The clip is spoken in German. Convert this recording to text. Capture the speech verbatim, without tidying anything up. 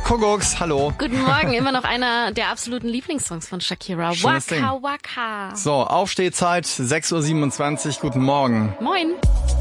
Kuckucks, hallo. Guten Morgen, immer noch einer der absoluten Lieblingssongs von Shakira. Schönes Waka Ding. Waka. So, Aufstehzeit, sechs Uhr siebenundzwanzig, guten Morgen. Moin.